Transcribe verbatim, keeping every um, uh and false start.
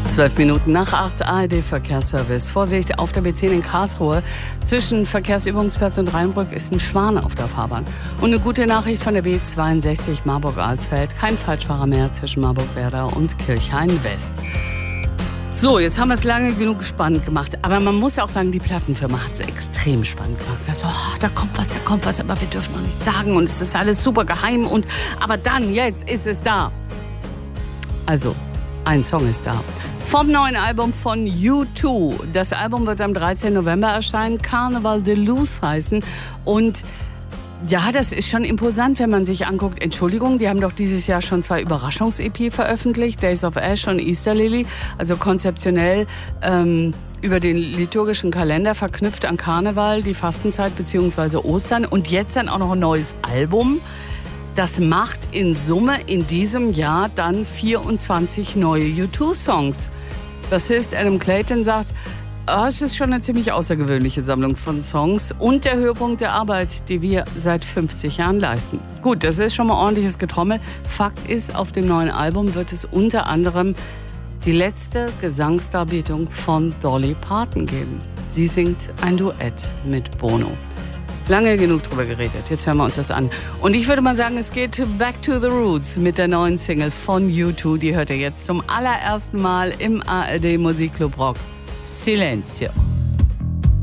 Zwölf Minuten nach acht, A R D-Verkehrsservice. Vorsicht, auf der B zehn in Karlsruhe zwischen Verkehrsübungsplatz und Rheinbrück ist ein Schwan auf der Fahrbahn. Und eine gute Nachricht von der B zweiundsechzig Marburg-Alsfeld. Kein Falschfahrer mehr zwischen Marburg-Werder und Kirchhain-West. So, jetzt haben wir es lange genug spannend gemacht. Aber man muss auch sagen, die Plattenfirma hat es extrem spannend gemacht. Sie sagt so, oh, da kommt was, da kommt was, aber wir dürfen noch nicht sagen. Und es ist alles super geheim. Und, aber dann, jetzt ist es da. Also, ein Song ist da. Vom neuen Album von U zwei. Das Album wird am dreizehnten November erscheinen. Carnival de Luz heißen. Und ja, das ist schon imposant, wenn man sich anguckt. Entschuldigung, die haben doch dieses Jahr schon zwei Überraschungs-E P veröffentlicht. Days of Ash und Easter Lily. Also konzeptionell ähm, über den liturgischen Kalender verknüpft an Karneval, die Fastenzeit bzw. Ostern. Und jetzt dann auch noch ein neues Album. Das macht in Summe in diesem Jahr dann vierundzwanzig neue U zwei Songs. Bassist Adam Clayton sagt, oh, es ist schon eine ziemlich außergewöhnliche Sammlung von Songs und der Höhepunkt der Arbeit, die wir seit fünfzig Jahren leisten. Gut, das ist schon mal ordentliches Getrommel. Fakt ist, auf dem neuen Album wird es unter anderem die letzte Gesangsdarbietung von Dolly Parton geben. Sie singt ein Duett mit Bono. Lange genug drüber geredet, jetzt hören wir uns das an. Und ich würde mal sagen, es geht back to the roots mit der neuen Single von U zwei. Die hört ihr jetzt zum allerersten Mal im A R D Musikclub Rock. Silencio.